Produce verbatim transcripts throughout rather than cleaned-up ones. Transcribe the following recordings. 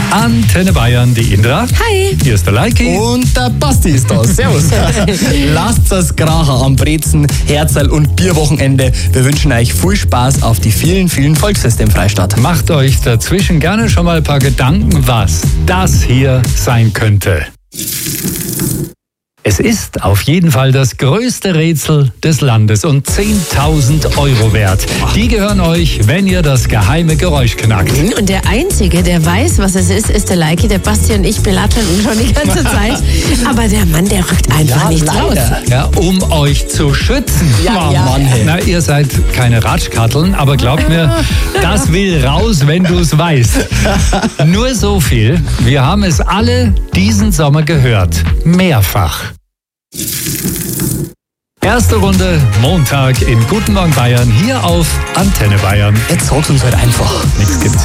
Antenne Bayern, die Indra. Hi. Hier ist der Leiki. Und der Basti ist da. Servus. Lasst das Kracher am Brezen, Herzl und Bierwochenende. Wir wünschen euch viel Spaß auf die vielen, vielen Volksfeste im Freistaat. Macht euch dazwischen gerne schon mal ein paar Gedanken, was das hier sein könnte. Es ist auf jeden Fall das größte Rätsel des Landes und zehntausend Euro wert. Die gehören euch, wenn ihr das geheime Geräusch knackt. Und der Einzige, der weiß, was es ist, ist der Leiki. Der Basti und ich belatschern ihn schon die ganze Zeit. Aber der Mann, der rückt einfach Ja, nicht leider. raus. Ja, um euch zu schützen. Ja, Oh ja. Mann, hey. Na, ihr seid keine Ratschkatteln, aber glaubt mir, das will raus, wenn du es weißt. Nur so viel, wir haben es alle diesen Sommer gehört. Mehrfach. Erste Runde, Montag in Guten Morgen Bayern, hier auf Antenne Bayern. Jetzt sag's uns halt einfach. Nichts gibt's.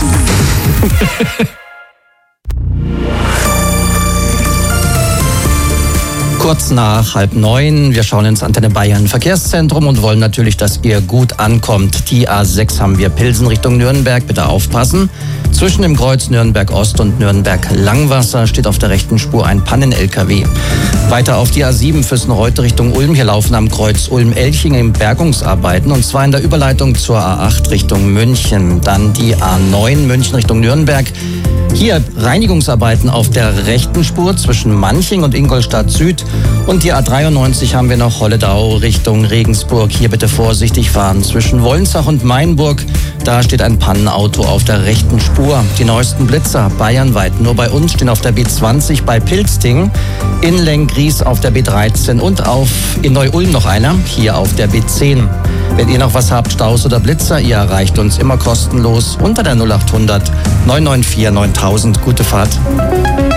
Kurz nach halb neun, wir schauen ins Antenne Bayern Verkehrszentrum und wollen natürlich, dass ihr gut ankommt. Die A sechs haben wir Pilsen Richtung Nürnberg, bitte aufpassen. Zwischen dem Kreuz Nürnberg Ost und Nürnberg Langwasser steht auf der rechten Spur ein Pannen-L K W. Weiter auf die A sieben Füssen-Reuth Richtung Ulm. Hier laufen am Kreuz Ulm-Elchingen Bergungsarbeiten und zwar in der Überleitung zur A acht Richtung München. Dann die A neun München Richtung Nürnberg. Hier Reinigungsarbeiten auf der rechten Spur zwischen Manching und Ingolstadt Süd. Und die A dreiundneunzig haben wir noch Holledau Richtung Regensburg. Hier bitte vorsichtig fahren. Zwischen Wolnzach und Mainburg, da steht ein Pannenauto auf der rechten Spur. Die neuesten Blitzer bayernweit nur bei uns stehen auf der B zwanzig bei Pilsting, in Lenggries auf der B dreizehn und auf in Neu-Ulm noch einer, hier auf der B zehn. Wenn ihr noch was habt, Staus oder Blitzer, ihr erreicht uns immer kostenlos unter der null acht hundert neun neun vier neuntausend. Gute Fahrt.